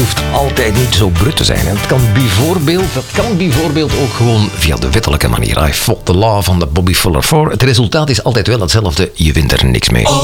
hoeft altijd niet zo brut te zijn. Dat kan bijvoorbeeld ook gewoon via de wettelijke manier. I fought the law van de Bobby Fuller 4. Het resultaat is altijd wel hetzelfde. Je wint er niks mee.